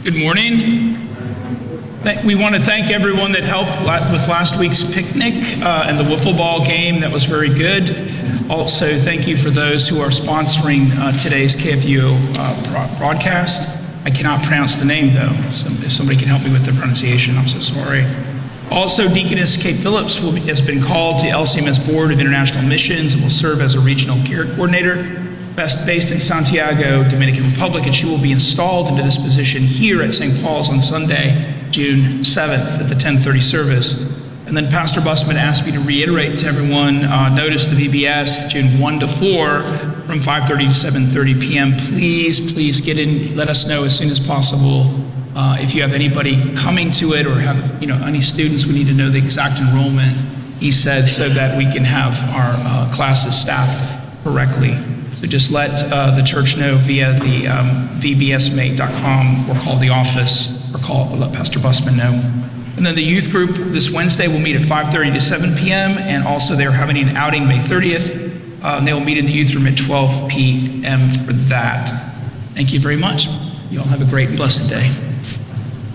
Good morning. We want to thank everyone that helped with last week's picnic and the wiffle ball game. That was very good. Also, thank you for those who are sponsoring today's KFUO broadcast. I cannot pronounce the name, though, so if somebody can help me with the pronunciation, I'm so sorry. Also, Deaconess Kate Phillips has been called to LCMS Board of International Missions and will serve as a regional care coordinator based in Santiago, Dominican Republic, and she will be installed into this position here at St. Paul's on Sunday, June 7th at the 10:30 service. And then Pastor Busman asked me to reiterate to everyone, notice the VBS, June 1 to 4, from 5:30 to 7:30 p.m. Please get in, let us know as soon as possible. If you have anybody coming to it or have any students, we need to know the exact enrollment, he said, so that we can have our classes staffed correctly. So just let the church know via the vbsmate.com or call the office or let Pastor Busman know. And then the youth group this Wednesday will meet at 5:30 to 7 p.m. and also they're having an outing May 30th. And they will meet in the youth room at 12 p.m. for that. Thank you very much. You all have a great and blessed day.